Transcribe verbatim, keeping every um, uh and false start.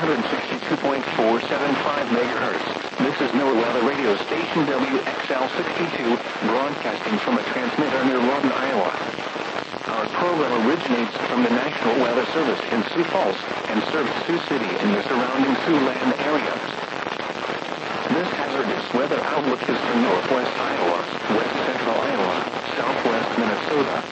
sixty-two point four seven five megahertz. This is NOAA Weather Radio Station W X L sixty-two, broadcasting from a transmitter near Lawton, Iowa. Our program originates from the National Weather Service in Sioux Falls and serves Sioux City and the surrounding Siouxland areas. This hazardous weather outlook is for northwest Iowa, west central Iowa, southwest Minnesota,